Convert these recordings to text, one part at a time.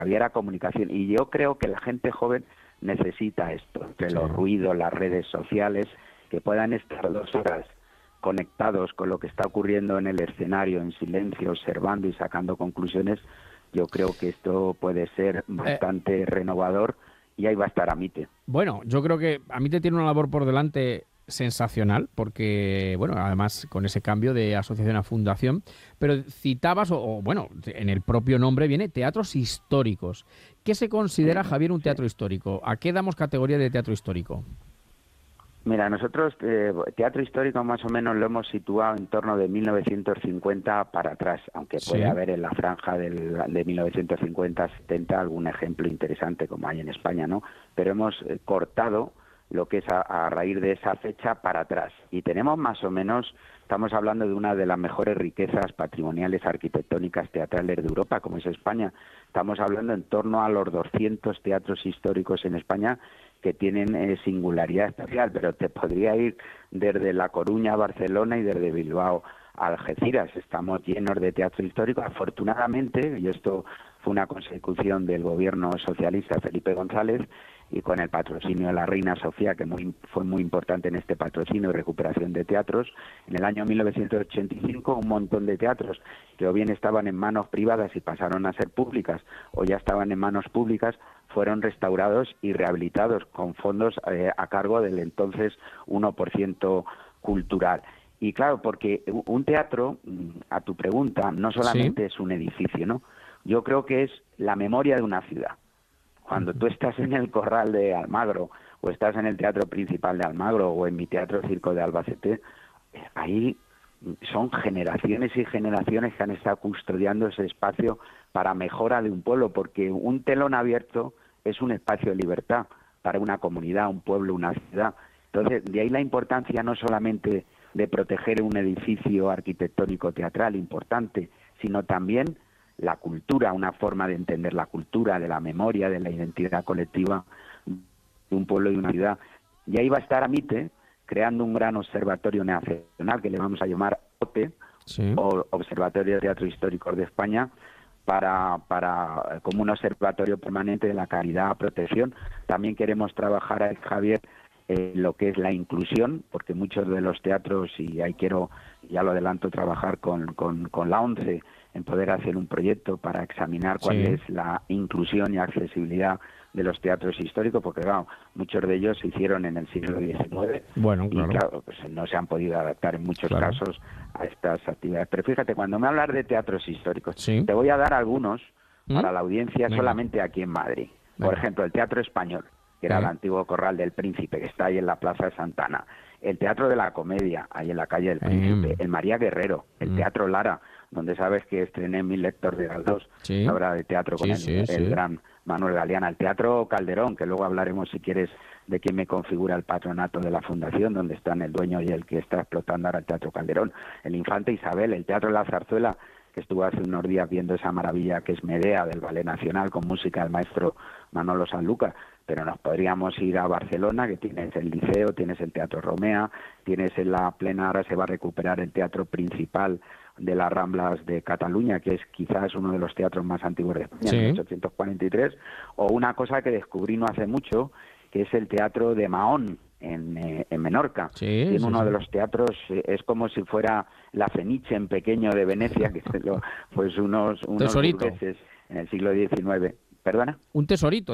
había comunicación. Y yo creo que la gente joven necesita esto, entre los ruidos, las redes sociales, que puedan estar 2 horas conectados con lo que está ocurriendo en el escenario, en silencio, observando y sacando conclusiones. Yo creo que esto puede ser bastante renovador y ahí va a estar Amite. Bueno, yo creo que Amite tiene una labor por delante sensacional, porque, bueno, además con ese cambio de asociación a fundación, pero citabas, bueno, en el propio nombre viene teatros históricos. ¿Qué se considera, Javier, un teatro histórico? ¿A qué damos categoría de teatro histórico? Mira, nosotros teatro histórico más o menos lo hemos situado en torno de 1950 para atrás, aunque puede haber en la franja de 1950-70 algún ejemplo interesante como hay en España, ¿no? Pero hemos cortado lo que es a raíz de esa fecha para atrás. Y tenemos más o menos, estamos hablando de una de las mejores riquezas patrimoniales arquitectónicas teatrales de Europa, como es España. Estamos hablando en torno a los 200 teatros históricos en España que tienen singularidad especial, pero te podría ir desde La Coruña a Barcelona y desde Bilbao a Algeciras. Estamos llenos de teatro histórico. Afortunadamente, y esto fue una consecución del gobierno socialista Felipe González, y con el patrocinio de la Reina Sofía, que fue muy importante en este patrocinio y recuperación de teatros, en el año 1985 un montón de teatros que o bien estaban en manos privadas y pasaron a ser públicas, o ya estaban en manos públicas, fueron restaurados y rehabilitados con fondos a cargo del entonces 1% cultural. Y claro, porque un teatro, a tu pregunta, no solamente es un edificio, ¿no? Yo creo que es la memoria de una ciudad. Cuando tú estás en el Corral de Almagro, o estás en el Teatro Principal de Almagro, o en mi Teatro Circo de Albacete, ahí son generaciones y generaciones que han estado custodiando ese espacio para mejora de un pueblo, porque un telón abierto es un espacio de libertad para una comunidad, un pueblo, una ciudad. Entonces, de ahí la importancia no solamente de proteger un edificio arquitectónico teatral importante, sino también la cultura, una forma de entender la cultura, de la memoria, de la identidad colectiva de un pueblo y de una ciudad. Y ahí va a estar Amite creando un gran observatorio nacional que le vamos a llamar OTE, o Observatorio de Teatro Históricos de España, como un observatorio permanente de la calidad, protección. También queremos trabajar, Javier, lo que es la inclusión, porque muchos de los teatros, y ahí quiero, ya lo adelanto, trabajar con la ONCE en poder hacer un proyecto para examinar cuál es la inclusión y accesibilidad de los teatros históricos, porque claro, muchos de ellos se hicieron en el siglo XIX, y claro, pues no se han podido adaptar en muchos casos a estas actividades. Pero fíjate, cuando me hablas de teatros históricos, te voy a dar algunos para la audiencia solamente aquí en Madrid. Por ejemplo, el Teatro Español, que era el antiguo Corral del Príncipe, que está ahí en la Plaza de Santana. El Teatro de la Comedia, ahí en la calle del Príncipe. El María Guerrero, el Teatro Lara, donde sabes que estrené 1000 Lector de Galdós, la obra de teatro con el gran Manuel Galeana. El Teatro Calderón, que luego hablaremos, si quieres, de quién me configura el patronato de la fundación, donde están el dueño y el que está explotando ahora el Teatro Calderón. El Infante Isabel, el Teatro La Zarzuela, que estuvo hace unos días viendo esa maravilla que es Medea del Ballet Nacional con música del maestro Manolo Sanlúcar. Pero nos podríamos ir a Barcelona, que tienes el Liceo, tienes el Teatro Romea, tienes en la plena, ahora se va a recuperar el Teatro Principal de las Ramblas de Cataluña, que es quizás uno de los teatros más antiguos de España, en 1843, o una cosa que descubrí no hace mucho, que es el Teatro de Mahón, en Menorca. Tiene uno de los teatros, es como si fuera la Fenice en pequeño de Venecia, que pues unos burgueses en el siglo XIX. ¿Perdona? Un tesorito,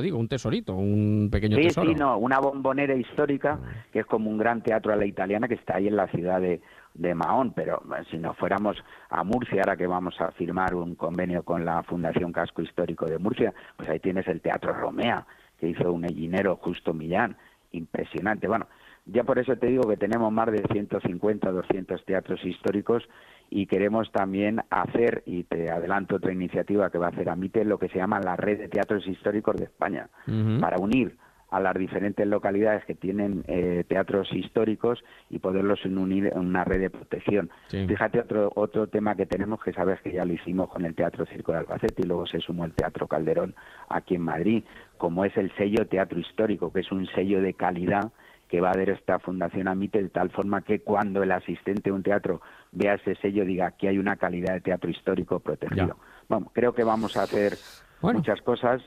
un pequeño tesoro. Sí, una bombonera histórica que es como un gran teatro a la italiana que está ahí en la ciudad de Mahón, pero si nos fuéramos a Murcia, ahora que vamos a firmar un convenio con la Fundación Casco Histórico de Murcia, pues ahí tienes el Teatro Romea, que hizo un hellinero, Justo Millán, impresionante. Bueno, ya por eso te digo que tenemos más de 150, 200 teatros históricos y queremos también hacer, y te adelanto otra iniciativa que va a hacer Amite, lo que se llama la Red de Teatros Históricos de España, para unir a las diferentes localidades que tienen teatros históricos y poderlos unir en una red de protección. Fíjate otro tema que tenemos, que sabes que ya lo hicimos con el Teatro Circo de Albacete y luego se sumó el Teatro Calderón aquí en Madrid, como es el sello Teatro Histórico, que es un sello de calidad que va a dar esta Fundación Amite, de tal forma que cuando el asistente a un teatro vea ese sello diga que hay una calidad de teatro histórico protegido. Bueno, creo que vamos a hacer Bueno. muchas cosas